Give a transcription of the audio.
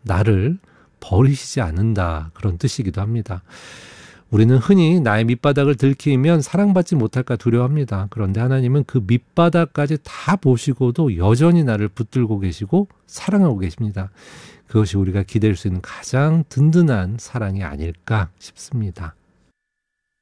나를 버리시지 않는다, 그런 뜻이기도 합니다. 우리는 흔히 나의 밑바닥을 들키면 사랑받지 못할까 두려워합니다. 그런데 하나님은 그 밑바닥까지 다 보시고도 여전히 나를 붙들고 계시고 사랑하고 계십니다. 그것이 우리가 기댈 수 있는 가장 든든한 사랑이 아닐까 싶습니다.